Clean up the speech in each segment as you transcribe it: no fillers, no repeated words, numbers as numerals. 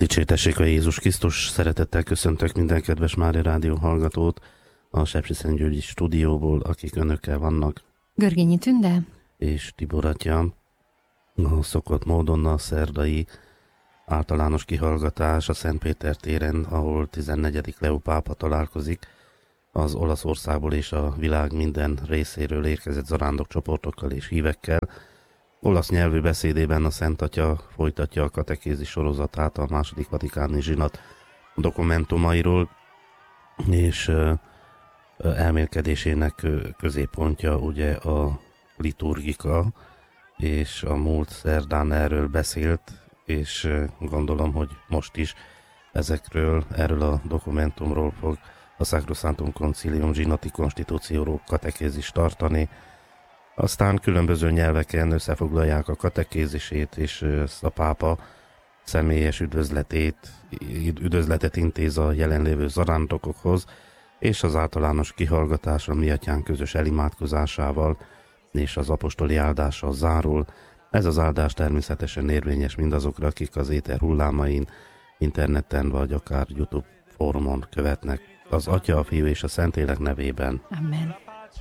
Dicsértessék a Jézus Krisztus, szeretettel köszöntök minden kedves Mária Rádió hallgatót a Sepsiszentgyörgyi stúdióból, akik önökkel vannak. Görgényi Tünde És Tibor atya. A szokott módon a szerdai általános kihallgatás a Szentpéter téren, ahol 14. Leó pápa találkozik az Olaszországból és a világ minden részéről érkezett zarándokcsoportokkal és hívekkel. Olasz nyelvű beszédében a Szent Atya folytatja a katekézis sorozatát a második vatikáni zsinat dokumentumairól, és elmélkedésének középpontja ugye a liturgika, és a múlt szerdán erről beszélt, és gondolom, hogy most is erről a dokumentumról fog a Sacrosanctum Concilium Zsinati Constitutio katekézist tartani. Aztán különböző nyelveken összefoglalják a katekézisét, és a pápa személyes üdvözletet intéz a jelenlévő zarándokokhoz, és az általános kihallgatás a mi atyánk közös elimádkozásával és az apostoli áldással zárul. Ez az áldás természetesen érvényes mindazokra, akik az éter hullámain, interneten vagy akár YouTube fórumon követnek. Az Atya, a Fiú és a Szentlélek nevében. Amen.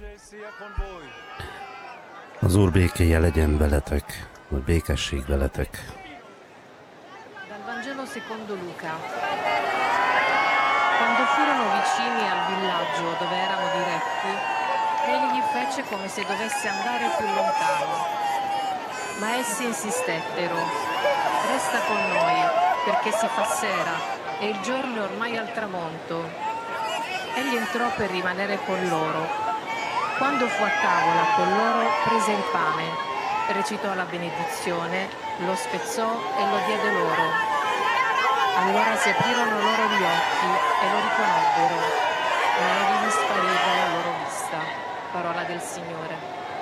Az Úr békéje legyen veletek, vagy békesség veletek. Dal Vangelo secondo Luca. Quando furono vicini al villaggio dove erano diretti, egli gli fece come se dovesse andare più lontano. Ma essi insistettero: resta con noi, perché si fa sera e il giorno è ormai al tramonto. Egli entrò per rimanere con loro. Quando fu a tavola con loro, prese il pane, recitò la benedizione, lo spezzò e lo diede loro. Allora si aprirono loro gli occhi e lo riconobbero, ma egli sparì dalla loro vista. Parola del Signore.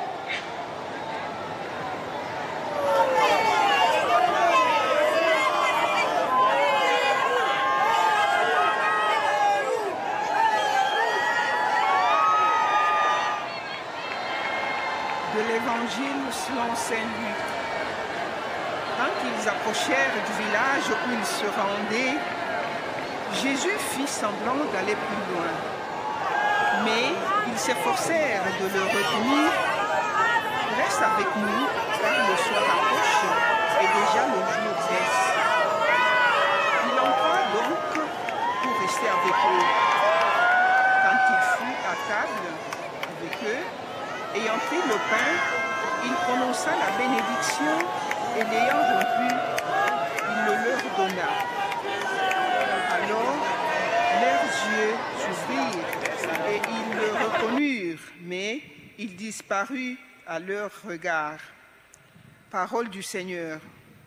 De l'Évangile selon Saint Luc. Quand ils approchèrent du village où ils se rendaient, Jésus fit semblant d'aller plus loin. Mais ils s'efforcèrent de le retenir. Reste avec nous, car le soir approche et déjà le jour baisse. Il entra donc pour rester avec eux. Quand il fut à table avec eux, ayant pris le pain, il prononça la bénédiction et l'ayant rompu, il le leur donna. Alors leurs yeux s'ouvrirent et ils le reconnurent, mais il disparut à leur regard. Parole du Seigneur.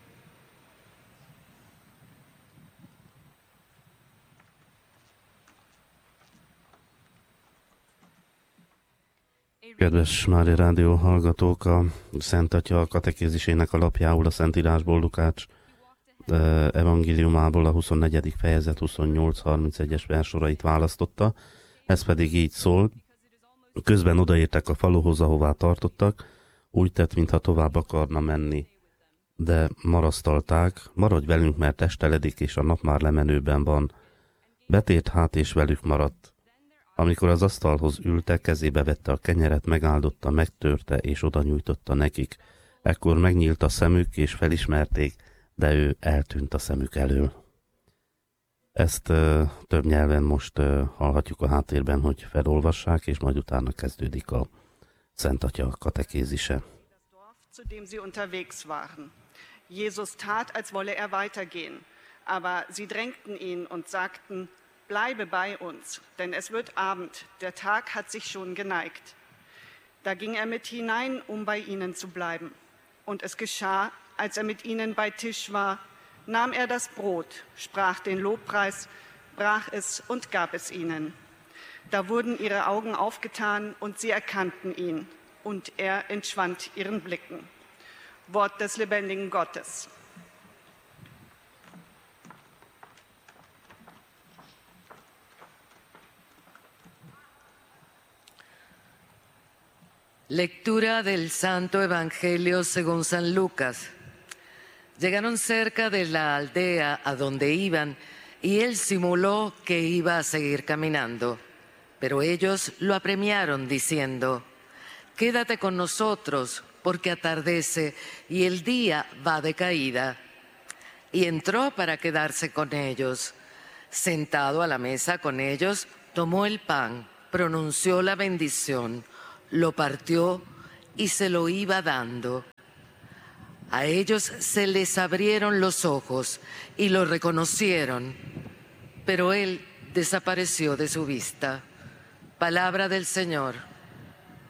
Kedves Mária Rádió hallgatók, a Szent Atya katekézisének a lapjául a Szentírásból, Lukács evangéliumából a 24. fejezet 28-31-es versorait választotta. Ez pedig így szól: közben odaértek a faluhoz, ahová tartottak, úgy tett, mintha tovább akarna menni. De marasztalták: maradj velünk, mert esteledik, és a nap már lemenőben van. Betért hát, és velük maradt. Amikor az asztalhoz ültek, kezébe vette a kenyeret, megáldotta, megtörte, és oda nyújtotta nekik. Ekkor megnyílt a szemük, és felismerték, de ő eltűnt a szemük elől. Ezt több nyelven most hallhatjuk a háttérben, hogy felolvassák, és majd utána kezdődik a Szent Atya katekézise. Zu dem sie unterwegs waren. Jesus tat, als wolle er weitergehen, aber sie drängten ihn und sagten: Bleibe bei uns, denn es wird Abend, der Tag hat sich schon geneigt. Da ging er mit hinein, um bei ihnen zu bleiben. Und es geschah, als er mit ihnen bei Tisch war, nahm er das Brot, sprach den Lobpreis, brach es und gab es ihnen. Da wurden ihre Augen aufgetan und sie erkannten ihn, und er entschwand ihren Blicken. Wort des lebendigen Gottes. Lectura del Santo Evangelio según San Lucas. Llegaron cerca de la aldea a donde iban y él simuló que iba a seguir caminando. Pero ellos lo apremiaron diciendo: «Quédate con nosotros, porque atardece y el día va de caída». Y entró para quedarse con ellos. Sentado a la mesa con ellos, tomó el pan, pronunció la bendición, lo partió y se lo iba dando. A ellos se les abrieron los ojos y lo reconocieron, pero él desapareció de su vista. Palabra del Señor.